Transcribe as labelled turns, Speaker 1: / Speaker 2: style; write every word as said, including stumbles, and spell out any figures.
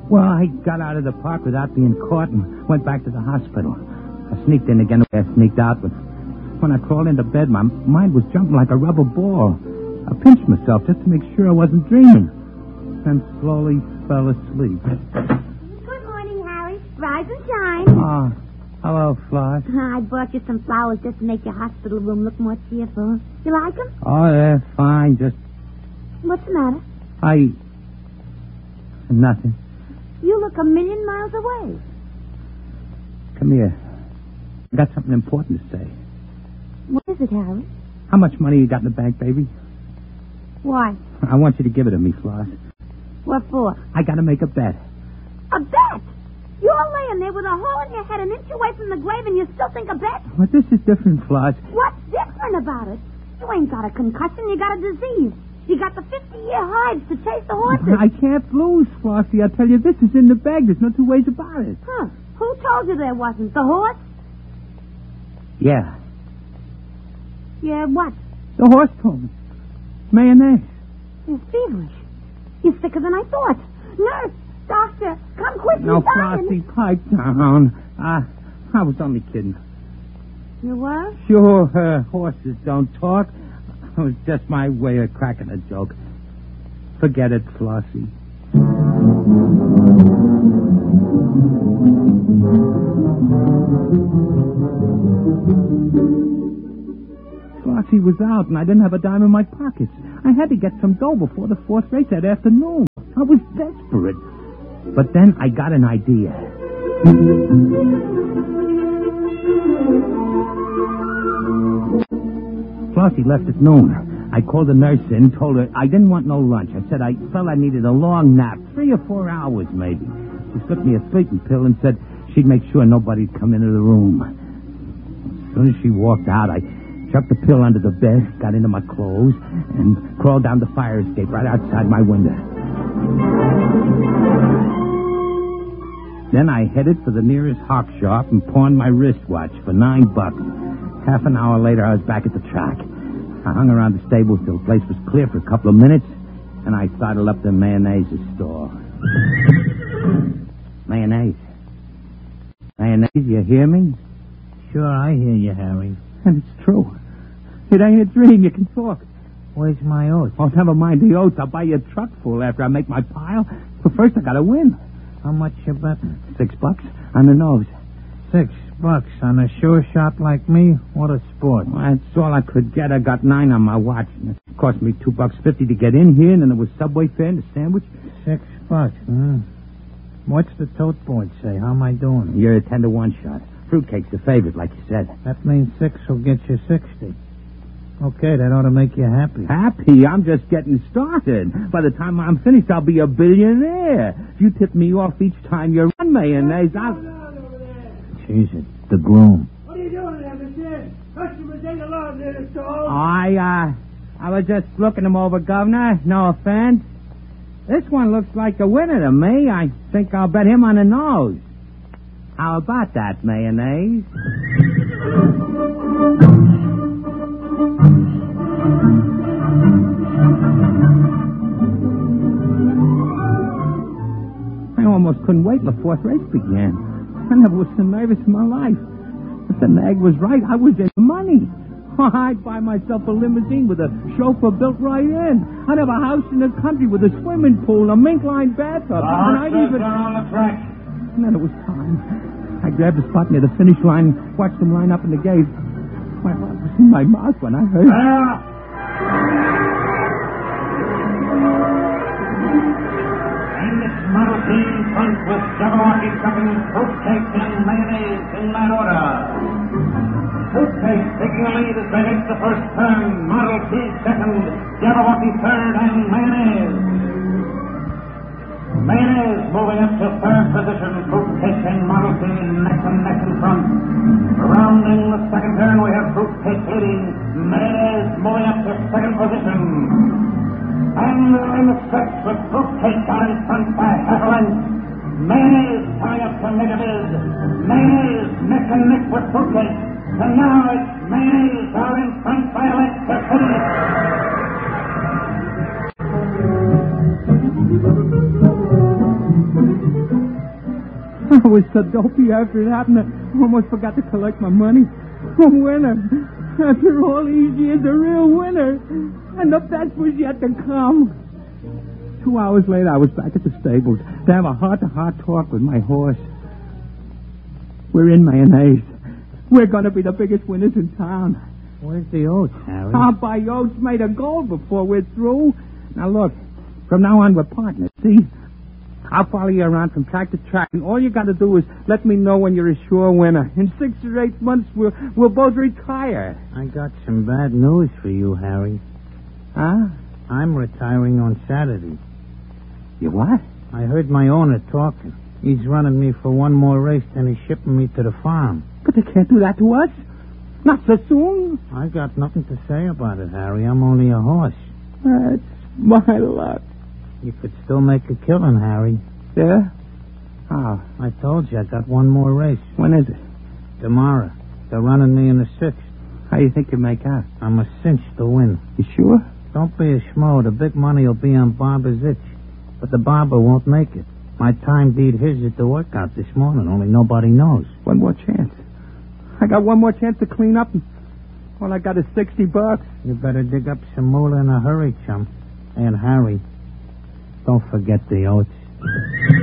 Speaker 1: Well, I got out of the park without being caught and went back to the hospital. I sneaked in again I sneaked out, but when I crawled into bed, my mind was jumping like a rubber ball. I pinched myself just to make sure I wasn't dreaming, and slowly fell asleep.
Speaker 2: Good morning, Harry. Rise and shine.
Speaker 1: Oh, hello, Floss.
Speaker 2: I brought you some flowers just to make your hospital room look more cheerful. You like them?
Speaker 1: Oh, they're fine. Just...
Speaker 2: What's the matter?
Speaker 1: I... Nothing.
Speaker 2: You look a million miles away.
Speaker 1: Come here. I got something important to say.
Speaker 2: What is it, Harry?
Speaker 1: How much money you got in the bank, baby?
Speaker 2: Why?
Speaker 1: I want you to give it to me, Floss.
Speaker 2: What for?
Speaker 1: I gotta make a bet.
Speaker 2: A bet? You're laying there with a hole in your head an inch away from the grave and you still think a bet?
Speaker 1: But this is different, Floss.
Speaker 2: What's different about it? You ain't got a concussion, you got a disease. You got the fifty-year hives to chase the horses.
Speaker 1: I can't lose, Flossie. I tell you, this is in the bag. There's no two ways about it.
Speaker 2: Huh. Who told you there wasn't? The horse?
Speaker 1: Yeah.
Speaker 2: Yeah, what?
Speaker 1: The horse told me. Mayonnaise.
Speaker 2: You're feverish. You're sicker than I thought. Nurse, doctor, come quick.
Speaker 1: No,
Speaker 2: He's dying.
Speaker 1: Flossie, pipe down. Uh, I was only kidding.
Speaker 2: You were?
Speaker 1: Sure, uh, horses don't talk. It was just my way of cracking a joke. Forget it, Flossie. Flossie was out, and I didn't have a dime in my pockets. I had to get some dough before the fourth race that afternoon. I was desperate. But then I got an idea. Flossie left at noon. I called the nurse in, told her I didn't want no lunch. I said I felt I needed a long nap, three or four hours maybe. She slipped me a sleeping pill and said she'd make sure nobody'd come into the room. As soon as she walked out, I chucked the pill under the bed, got into my clothes, and crawled down the fire escape right outside my window. Then I headed for the nearest hawk shop and pawned my wristwatch for nine bucks. Half an hour later, I was back at the track. I hung around the stables till the place was clear for a couple of minutes, and I started up the mayonnaise store. Mayonnaise. Mayonnaise, you hear me?
Speaker 3: Sure, I hear you, Harry.
Speaker 1: And it's true. It ain't a dream. You can talk.
Speaker 3: Where's my oats?
Speaker 1: Oh, never mind the oats. I'll buy you a truck full after I make my pile. But first, I gotta win.
Speaker 3: How much you betting?
Speaker 1: Six bucks on the nose.
Speaker 3: Six bucks on a sure shot like me? What a sport.
Speaker 1: Well, that's all I could get. I got nine on my watch. And it cost me two bucks fifty to get in here, and then there was subway fare and a sandwich.
Speaker 3: Six bucks, hmm. What's the tote board say? How am I doing?
Speaker 1: You're a ten to one shot. Fruitcake's the favorite, like you said.
Speaker 3: That means six will get you sixty. Okay, that ought to make you happy.
Speaker 1: Happy? I'm just getting started. By the time I'm finished, I'll be a billionaire. If you tip me off each time you run mayonnaise, I'll...
Speaker 3: Jeez, it's the groom.
Speaker 4: What are you doing there, mister? Customers ain't allowed near the store.
Speaker 1: I, uh, I was just looking them over, Governor. No offense. This one looks like a winner to me. I think I'll bet him on the nose. How about that, mayonnaise? I almost couldn't wait till the fourth race began. I never was so nervous in my life. If the nag was right, I was in money. I'd buy myself a limousine with a chauffeur built right in. I'd have a house in the country with a swimming pool, a mink-lined bathtub, and I'd even...
Speaker 4: on the track.
Speaker 1: And then it was time. I grabbed a spot near the finish line and watched them line up in the gate. My heart was in my mouth when I heard...
Speaker 4: Ah! And it's Model T front with Jabberwocky second, Fruitcake and Mayonnaise in that order. Fruitcake taking the lead as they make the first turn. Model T second, Jabberwocky third, and Mayonnaise. Mayonnaise moving up to third position. Fruitcake and Model T neck and neck in front. Rounding the second turn, we have Fruitcake leading. Mayonnaise moving up to second position. And they're in the stretch with Fruitcake down in front by half a length. Mayonnaise coming up to make a bid. Mayonnaise neck and neck with Fruitcake. And now it's Mayonnaise out in front by a length to finish. Thank you.
Speaker 1: I was so dopey after it happened, I almost forgot to collect my money. A winner. After all these years, a real winner. And the best was yet to come. Two hours later, I was back at the stables to have a heart-to-heart talk with my horse. We're in mayonnaise. We're going to be the biggest winners in town.
Speaker 3: Where's the oats, Harry?
Speaker 1: I'll buy oats made of gold before we're through. Now, look, from now on, we're partners, see? I'll follow you around from track to track, and all you got to do is let me know when you're a sure winner. In six or eight months, we'll, we'll both retire.
Speaker 3: I got some bad news for you, Harry.
Speaker 1: Huh?
Speaker 3: I'm retiring on Saturday.
Speaker 1: You what?
Speaker 3: I heard my owner talking. He's running me for one more race, then he's shipping me to the farm.
Speaker 1: But they can't do that to us. Not so soon.
Speaker 3: I got nothing to say about it, Harry. I'm only a horse.
Speaker 1: That's my luck.
Speaker 3: You could still make a killing, Harry.
Speaker 1: Yeah? How?
Speaker 3: I told you I got one more race.
Speaker 1: When is it?
Speaker 3: Tomorrow. They're running me in the sixth.
Speaker 1: How do you think you make out?
Speaker 3: I'm a cinch to win.
Speaker 1: You sure?
Speaker 3: Don't be a schmo. The big money will be on Barber's itch. But the barber won't make it. My time beat his at the workout this morning, only nobody knows.
Speaker 1: One more chance. I got one more chance to clean up, and all I got is sixty bucks.
Speaker 3: You better dig up some moolah in a hurry, chum. And Harry, don't forget the oats.